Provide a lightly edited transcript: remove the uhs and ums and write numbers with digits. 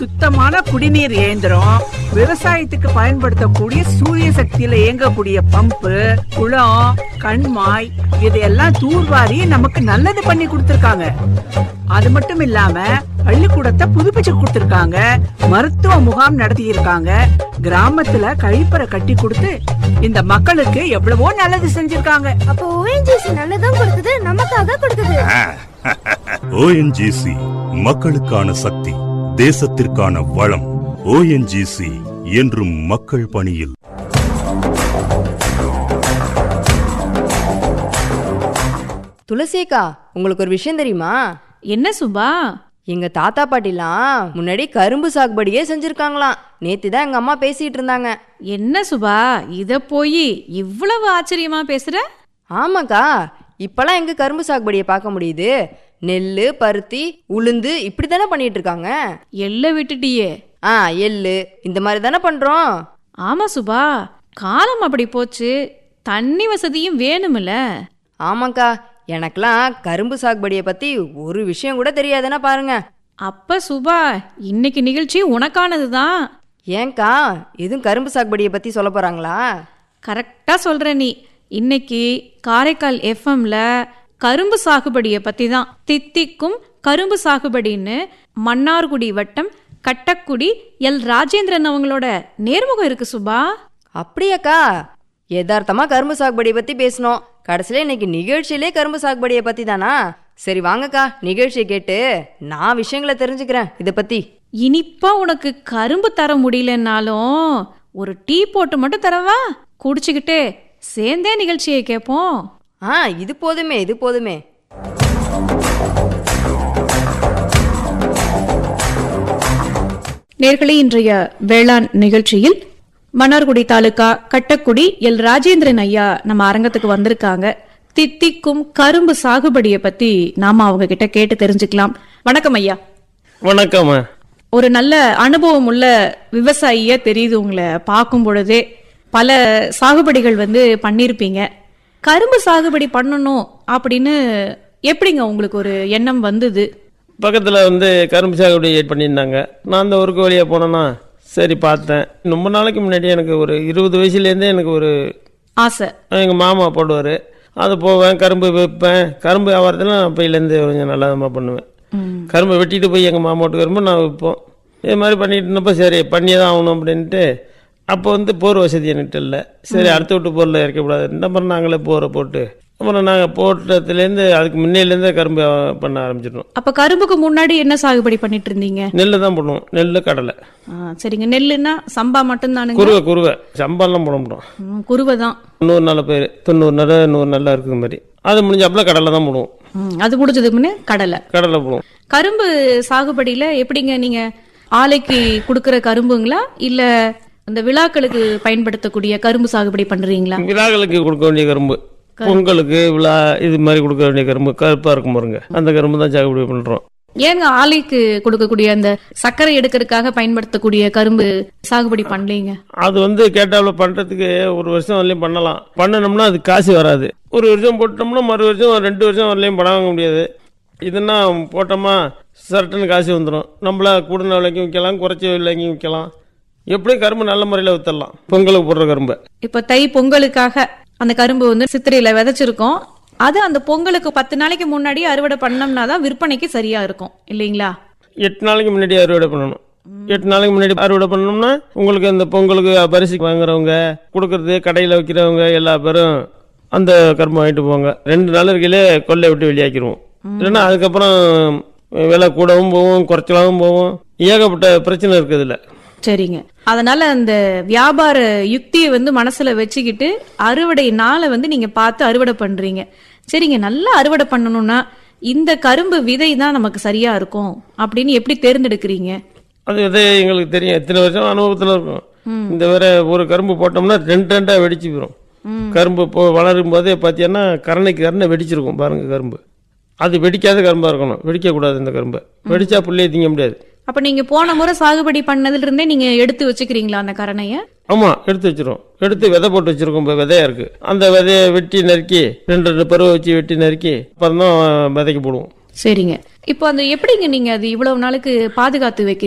சுத்தமான குடிநீர் இயந்திரம், விவசாயத்துக்கு பயன்படுத்தக்கூடிய சூரிய சக்தியில இயங்கக்கூடிய பம்பு, குளம், கண்மாய் இதையெல்லாம் தூர்வாரி நமக்கு நல்லது பண்ணி கொடுத்திருக்காங்க. அது மட்டும் இல்லாம பள்ளிக்கூடத்தை புதுப்பிச்சு கொடுத்திருக்காங்க, மருத்துவ முகாம் நடத்தி இருக்காங்க, கிராமத்துல கழிப்பறை கட்டி கொடுத்து இந்த மக்களுக்கு எவ்வளவோ நல்லது செஞ்சிருக்காங்க. அப்போ ONGC நல்லதும் கொடுத்தது, நமக்காக கொடுத்தது. ONGC மக்களுக்கான சக்தி, தேசத்திற்கான வளம். ONGC என்றும் மக்கள் பணியில். துளசிக்கா, உங்களுக்கு ஒரு விஷயம் தெரியுமா? என்ன சுபா? எங்க தாத்தா பாட்டிலாம் முன்னாடி கரும்பு சாகுபடியே செஞ்சிருக்காங்களாம். நேத்து தான் எங்க அம்மா பேசிட்டு இருந்தாங்க. என்ன சுபா, இத போய் இவ்வளவு ஆச்சரியமா பேசுற? ஆமாக்கா, இப்பெல்லாம் எங்க கரும்பு சாகுபடியை பார்க்க முடியுது? நெல்லு, பருத்தி, உளுந்து இப்படி தானே பண்ணிட்டு இருக்காங்க. எள்ள விட்டுட்டியே. எள்ளு இந்த மாதிரி தானே பண்றோம். ஆமா சுபா, காலம் அப்படி போச்சு, தண்ணி வசதியும் வேணும்ல. ஆமாக்கா, எனக்கெல்லாம் கரும்பு சாகுபடியை பத்தி ஒரு விஷயம் கூட தெரியாதுன்னா பாருங்க. அப்ப சுபா, இன்னைக்கு நிகழ்ச்சி உனக்கானதுதான். ஏன்க்கா, எதுவும் கரும்பு சாகுபடியை பத்தி சொல்ல போறாங்களா? கரெக்டா சொல்ற நீ. இன்னைக்கு காரைக்கால் FMல கரும்பு சாகுபடியை பத்தி தான். தித்திக்கும் கரும்பு சாகுபடின்னு மன்னார்குடி வட்டம் கட்டக்குடி எல் ராஜேந்திரன் அவங்களோட நேர்முகம் இருக்கு சுபா. அப்படியாக்கா? யதார்த்தமா கரும்பு சாகுபடியை பத்தி பேசணும், கடைசியில இன்னைக்கு நிகழ்ச்சியிலே கரும்பு சாகுபடியை பத்தி தானா? சரி வாங்கக்கா, நிகழ்ச்சியை கேட்டு நான் விஷயங்களை தெரிஞ்சுக்கிறேன் இதை பத்தி. இனிப்பா உனக்கு கரும்பு தர முடியலன்னாலும் ஒரு டீ போட்டு மட்டும் தரவா? குடிச்சுக்கிட்டே சேர்ந்தே நிகழ்ச்சியை கேட்போம். இது போதுமே, இது போதுமே. நேர்களே, இன்றைய வேளாண் நிகழ்ச்சியில் மன்னார்குடி தாலுகா கட்டக்குடி எல் ராஜேந்திரன் ஐயா நம்ம அரங்கத்துக்கு வந்திருக்காங்க. தித்திக்கும் கரும்பு சாகுபடியை பத்தி நாம அவங்க கிட்ட கேட்டு தெரிஞ்சுக்கலாம். வணக்கம் ஐயா. வணக்கம். ஒரு நல்ல அனுபவம் உள்ள விவசாயியா தெரியுது உங்களை பார்க்கும் பொழுதே. பல சாகுபடிகள் பண்ணிருப்பீங்க. கரும்பு சாகுபடி பண்ணணும் அப்படின்னு எப்படிங்க உங்களுக்கு ஒரு எண்ணம் வந்தது? பக்கத்தில் கரும்பு சாகுபடி பண்ணியிருந்தாங்க. நான் அந்த ஊருக்கு வழியாக போனேன்னா சரி பார்த்தேன். ரொம்ப நாளைக்கு முன்னாடி எனக்கு ஒரு 20 வயசுலேருந்தே எனக்கு ஒரு ஆசை. எங்கள் மாமா போடுவார், அதை போவேன், கரும்பு வைப்பேன். கரும்பு வியாபாரத்தில் நான் அப்பையிலேருந்து கொஞ்சம் நல்லா பண்ணுவேன். கரும்பை வெட்டிட்டு போய் எங்கள் மாமாவுக்கு கரும்பு நான் வைப்போம். இது மாதிரி பண்ணிட்டு இருந்தப்போ சரி பண்ணியே தான் ஆகணும் அப்படின்ட்டு. அப்போ போர் வசதி என்கிட்ட இல்லை. சரி அடுத்த விட்டு போரில் இறக்கக்கூடாது, அப்புறம் நாங்களே போரை போட்டு அப்புறம் நாங்கள் போட்டதுலேருந்து அதுக்கு முன்னையிலேருந்தே கரும்பு பண்ண ஆரம்பிச்சிட்டோம். அப்போ கரும்புக்கு முன்னாடி என்ன சாகுபடி பண்ணிட்டு இருந்தீங்க? நெல்லு தான் போடுவோம், நெல்லு கடலை. சரிங்க. நெல்லுன்னா சம்பா மட்டும் தானே? குருவை சம்பாலாம் போட முடியும். குருவை தான் 100 நல்ல பயிர், 90 நல்ல 100 நல்லா இருக்கிற மாதிரி. அது முடிஞ்சாப்புல கடலை தான் போடுவோம். அது முடிஞ்சதுக்கு முன்னே கடலை போடுவோம். கரும்பு சாகுபடியில எப்படிங்க, நீங்க ஆலைக்கு கொடுக்கற கரும்புங்களா இல்ல அந்த விழாக்களுக்கு பயன்படுத்தக்கூடிய கரும்பு சாகுபடி பண்றீங்களா? விழாக்களுக்கு கொடுக்க வேண்டிய கரும்பு, பொங்கலுக்கு விழா இது மாதிரி கொடுக்க வேண்டிய கரும்பு கருப்பா இருக்கும் பாருங்க, அந்த கரும்பு தான் சாகுபடி பண்றோம். ஏங்க ஆலைக்கு கொடுக்கக்கூடிய அந்த சர்க்கரை எடுக்கிறதுக்காக பயன்படுத்தக்கூடிய கரும்பு சாகுபடி பண்ணலீங்க? அது கேட்டாவில் பண்றதுக்கு ஒரு வருஷம் வரலையும் பண்ணலாம். பண்ணணும்னா அது காசு வராது. ஒரு வருஷம் போட்டோம்னா மறு வருஷம் 2 வருஷம் வரலையும் பண்ண வாங்க முடியாது. இதுன்னா போட்டோமா சர்ட்டுன்னு காசு வந்துடும். நம்மளா கூடுன விலைக்கும் விற்கலாம், குறைச்ச விலைக்கும் விற்கலாம். எப்படி கரும்பு நல்ல முறையில் வித்தரலாம். பொங்கலுக்கு போடுற கரும்பு இப்ப தை பொங்கலுக்காக அந்த கரும்பு சித்திரையில விதைச்சிருக்கோம். அது அந்த பொங்கலுக்கு 10 நாளைக்கு முன்னாடி அறுவடை பண்ணோம்னா தான் விற்பனைக்கு சரியா இருக்கும் இல்லைங்களா? 8 நாளைக்கு முன்னாடி அறுவடை பண்ணணும். 8 நாளைக்கு முன்னாடி அறுவடை பண்ணோம்னா உங்களுக்கு அந்த பொங்கலுக்கு பரிசுக்கு வாங்குறவங்க, கொடுக்கறது, கடையில் வைக்கிறவங்க எல்லா பேரும் அந்த கரும்பு வாங்கிட்டு போவாங்க. 2 நாள் இருக்கையிலே கொள்ளை விட்டு வெளியாக்கிடுவோம். இல்லைன்னா அதுக்கப்புறம் விலை கூடவும் போவோம், குறைச்சலாகவும் போவோம். ஏகப்பட்ட பிரச்சனை இருக்குது இல்லை. சரிங்க. அதனால அந்த வியாபார யுக்தியை மனசுல வச்சுக்கிட்டு அறுவடை நாளை நீங்க பார்த்து அறுவடை பண்றீங்க. சரிங்க. நல்லா அறுவடை பண்ணணும்னா இந்த கரும்பு விதை தான் நமக்கு சரியா இருக்கும் அப்படின்னு எப்படி தேர்ந்தெடுக்கிறீங்க? அது விதை எங்களுக்கு தெரியும், எத்தனை வருஷம் அனுபவத்தில் இருக்கும். இந்த வேற ஒரு கரும்பு போட்டோம்னா 2 வெடிச்சு போயிடும். கரும்பு வளரும் போதே பார்த்தீங்கன்னா கரணை வெடிச்சிருக்கும் பாருங்க கரும்பு. அது வெடிக்காத கரும்பா இருக்கணும், வெடிக்கக்கூடாது. இந்த கரும்பை வெடிச்சா புள்ளைய திங்க முடியாது. அப்ப நீங்க போன முறை சாகுபடி பண்ணதுல இருந்தே நீங்க எடுத்து வச்சுக்கிறீங்களா அந்த கரணைய? ஆமா, எடுத்து வச்சிரும். எடுத்து விதை போட்டு வச்சிருக்கோம். விதையா இருக்கு. அந்த விதையை வெட்டி நறுக்கி 2 பருவ வச்சு வெட்டி நறுக்கி அப்புறம் தான் விதைக்கு போடுவோம். சரிங்க. இப்போ அந்த எப்படிங்க நீங்க அது இவ்வளவு நாளுக்கு பாதுகாத்து வைக்கிறீங்க?